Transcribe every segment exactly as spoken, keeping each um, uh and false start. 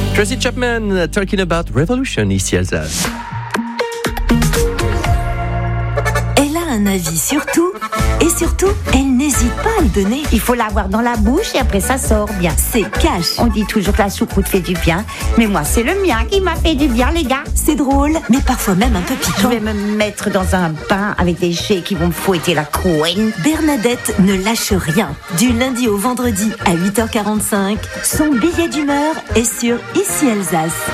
Tracy Chapman, Talking About Revolution, ici Alsace. Elle a un avis sur tout et surtout, elle n'hésite pas à le donner. Il faut l'avoir dans la bouche et après ça sort bien. C'est cash. On dit toujours que la choucroute fait du bien, mais moi c'est le mien qui m'a fait du bien, les gars. C'est drôle, mais parfois même un peu Je piquant. vais me mettre dans un bain avec des chais qui vont me fouetter la couenne. Bernadette ne lâche rien. Du lundi au vendredi à huit heures quarante-cinq, son billet d'humeur est sur Ici Alsace.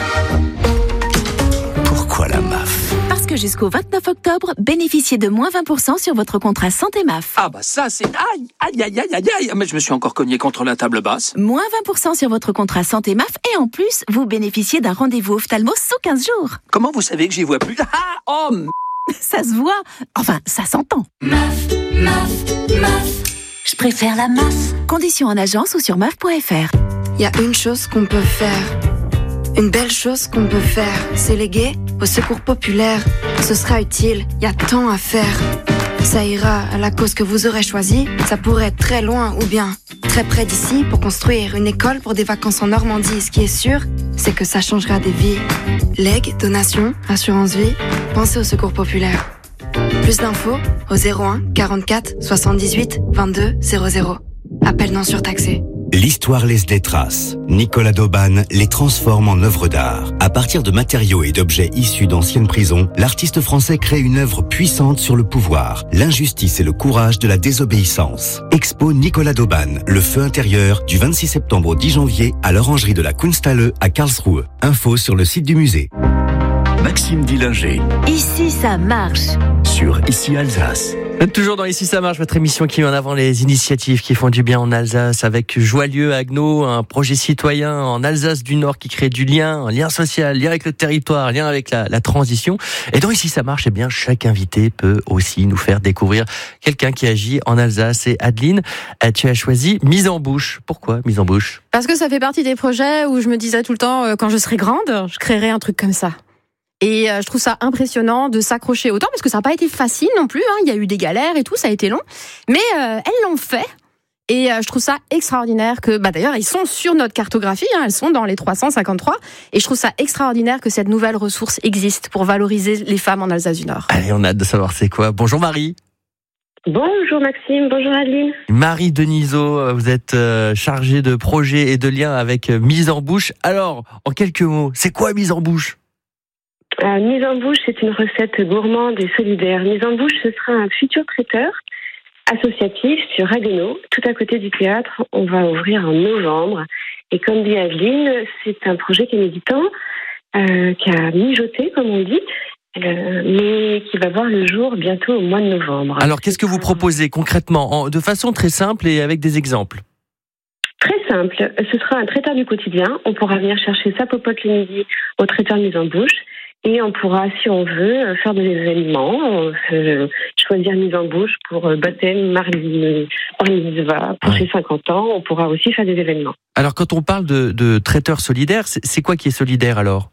Pourquoi la M A F ? Parce que jusqu'au vingt-neuf octobre, bénéficiez de moins vingt pour cent sur votre contrat santé M A F. Ah bah ça c'est... Aïe, aïe, aïe, aïe, aïe, aïe. Mais je me suis encore cogné contre la table basse. Moins vingt pour cent sur votre contrat santé M A F et en plus, vous bénéficiez d'un rendez-vous ophtalmo sous quinze jours. Comment vous savez que j'y vois plus? Ah, oh m- Ça se voit. Enfin, ça s'entend. M A F, M A F, M A F. Je préfère la M A F. Conditions en agence ou sur M A F point F R. Il y a une chose qu'on peut faire. Une belle chose qu'on peut faire, c'est léguer au secours populaire. Ce sera utile, il y a tant à faire. Ça ira à la cause que vous aurez choisie. Ça pourrait être très loin ou bien très près d'ici pour construire une école pour des vacances en Normandie. Ce qui est sûr, c'est que ça changera des vies. Legs, donations, assurance vie, pensez au secours populaire. Plus d'infos au zéro un quarante-quatre soixante-dix-huit vingt-deux zéro zéro. Appel non surtaxé. L'histoire laisse des traces. Nicolas Dauban les transforme en œuvres d'art. À partir de matériaux et d'objets issus d'anciennes prisons, l'artiste français crée une œuvre puissante sur le pouvoir, l'injustice et le courage de la désobéissance. Expo Nicolas Dauban, le feu intérieur, du vingt-six septembre au dix janvier à l'orangerie de la Kunsthalle à Karlsruhe. Info sur le site du musée. Maxime Dillinger, Ici, ça marche. sur Ici Alsace. Toujours dans Ici ça marche, votre émission qui met en avant les initiatives qui font du bien en Alsace avec Joyeux Agneau, un projet citoyen en Alsace du Nord qui crée du lien, un lien social, lien avec le territoire, lien avec la, la transition. Et dans Ici ça marche, eh bien chaque invité peut aussi nous faire découvrir quelqu'un qui agit en Alsace. Et Adeline, tu as choisi Mise en Bouche. Pourquoi Mise en Bouche? Parce que ça fait partie des projets où je me disais tout le temps, euh, quand je serai grande, je créerai un truc comme ça. Et euh, je trouve ça impressionnant de s'accrocher autant, parce que ça n'a pas été facile non plus, hein. Il y a eu des galères et tout, ça a été long. Mais euh, elles l'ont fait. Et euh, je trouve ça extraordinaire que, bah d'ailleurs, ils sont sur notre cartographie, hein, elles sont dans les trois cent cinquante-trois. Et je trouve ça extraordinaire que cette nouvelle ressource existe pour valoriser les femmes en Alsace du Nord. Allez, on a hâte de savoir c'est quoi. Bonjour Marie. Bonjour Maxime, bonjour Adeline. Marie Denisot, vous êtes euh, chargée de projets et de liens avec euh, Mise en Bouche. Alors, en quelques mots, c'est quoi Mise en Bouche? Euh, mise en bouche, c'est une recette gourmande et solidaire. Mise en bouche, ce sera un futur traiteur associatif sur Haguenau, tout à côté du théâtre. On va ouvrir en novembre. Et comme dit Adeline, c'est un projet qui est méditant, euh, qui a mijoté, comme on dit, euh, mais qui va voir le jour bientôt au mois de novembre. Alors, qu'est-ce que vous proposez concrètement, en, de façon très simple et avec des exemples? Très simple. Ce sera un traiteur du quotidien. On pourra venir chercher sa popote le midi au traiteur Mise en Bouche. Et on pourra, si on veut, faire des événements, euh, choisir Mise en Bouche pour baptême, mariage, pour ses cinquante ans. On pourra aussi faire des événements. Alors, quand on parle de, de traiteur solidaire, c'est, c'est quoi qui est solidaire alors?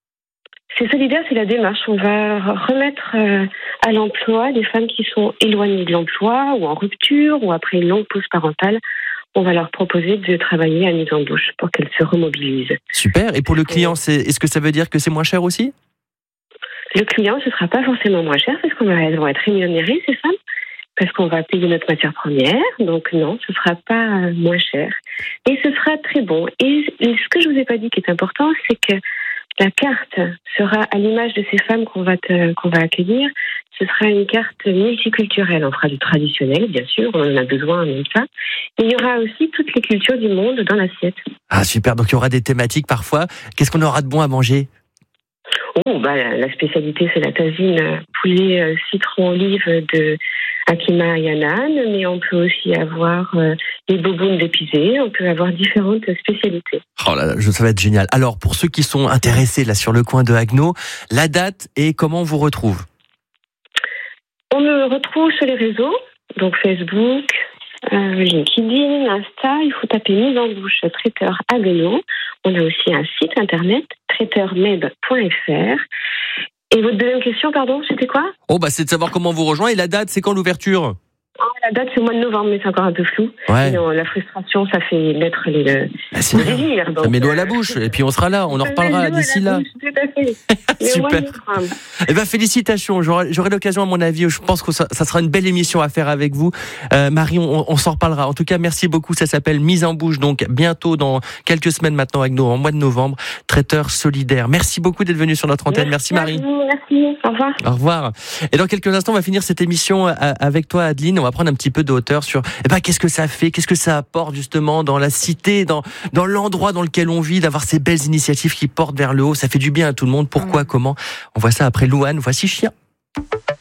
C'est solidaire, c'est la démarche. On va remettre euh, à l'emploi des femmes qui sont éloignées de l'emploi ou en rupture ou après une longue pause parentale. On va leur proposer de travailler à Mise en Bouche pour qu'elles se remobilisent. Super. Et pour le client, c'est, est-ce que ça veut dire que c'est moins cher aussi? Le client, ce ne sera pas forcément moins cher parce qu'elles vont être rémunérées, ces femmes, parce qu'on va payer notre matière première. Donc non, ce ne sera pas moins cher. Et ce sera très bon. Et ce que je ne vous ai pas dit qui est important, c'est que la carte sera à l'image de ces femmes qu'on va, te, qu'on va accueillir. Ce sera une carte multiculturelle. On fera du traditionnel, bien sûr, on en a besoin même ça. Mais il y aura aussi toutes les cultures du monde dans l'assiette. Ah super, donc il y aura des thématiques parfois. Qu'est-ce qu'on aura de bon à manger? Oh, bah, la spécialité, c'est la tagine poulet euh, citron olive de Akima Yanan, mais on peut aussi avoir euh, les bobounes d'épisé, on peut avoir différentes spécialités. Oh là là, ça va être génial. Alors, pour ceux qui sont intéressés là sur le coin de Haguenau, la date et comment on vous retrouve? On me retrouve sur les réseaux, donc Facebook, euh, LinkedIn, Insta. Il faut taper Mise en Bouche traiteur Haguenau. On a aussi un site internet, traiteur med point f r. Et votre deuxième question, pardon, c'était quoi? Oh bah c'est de savoir comment vous rejoindre. Et la date, c'est quand l'ouverture? la date, c'est au mois de novembre, mais c'est encore un peu flou. Ouais. Et, euh, la frustration, ça fait naître les, le, bah, c'est le désir. Ça met l'eau à la bouche. Et puis on sera là, on en reparlera d'ici là. Bouche, tout à fait. Super. Eh ben, félicitations. J'aurai, j'aurai l'occasion, à mon avis, je pense que ça, ça sera une belle émission à faire avec vous. Euh, Marie, on, on s'en reparlera. En tout cas, merci beaucoup. Ça s'appelle Mise en bouche. Donc, bientôt, dans quelques semaines maintenant, avec nous, en mois de novembre, traiteur solidaire. Merci beaucoup d'être venu sur notre antenne. Merci, merci Marie. Vous, merci. Au revoir. Au revoir. Et dans quelques instants, on va finir cette émission avec toi, Adeline. On va prendre un petit peu de hauteur sur, eh ben, qu'est-ce que ça fait, qu'est-ce que ça apporte, justement, dans la cité, dans, dans l'endroit dans lequel on vit, d'avoir ces belles initiatives qui portent vers le haut. Ça fait du bien à tout le monde. Pourquoi, mmh. comment? On voit ça après Louane. Voici Chien.